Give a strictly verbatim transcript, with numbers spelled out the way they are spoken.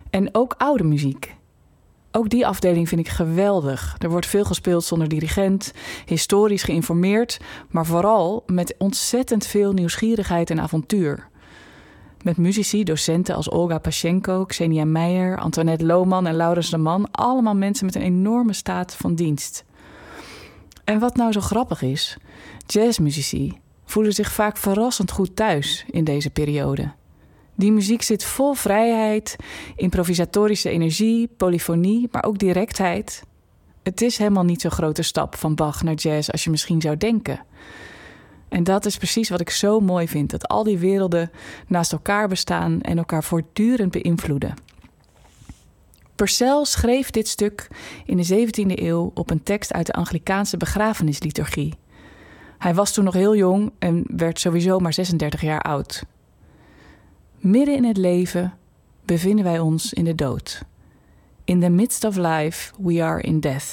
En ook oude muziek. Ook die afdeling vind ik geweldig. Er wordt veel gespeeld zonder dirigent, historisch geïnformeerd, maar vooral met ontzettend veel nieuwsgierigheid en avontuur. Met muzici, docenten als Olga Pasjenko, Xenia Meijer, Antoinette Lohman en Laurens de Man. Allemaal mensen met een enorme staat van dienst. En wat nou zo grappig is, jazzmuzici voelen zich vaak verrassend goed thuis in deze periode. Die muziek zit vol vrijheid, improvisatorische energie, polyfonie, maar ook directheid. Het is helemaal niet zo'n grote stap van Bach naar jazz als je misschien zou denken. En dat is precies wat ik zo mooi vind, dat al die werelden naast elkaar bestaan en elkaar voortdurend beïnvloeden. Purcell schreef dit stuk in de zeventiende eeuw op een tekst uit de Anglikaanse begrafenisliturgie. Hij was toen nog heel jong en werd sowieso maar zesendertig jaar oud. Midden in het leven bevinden wij ons in de dood. In the midst of life we are in death.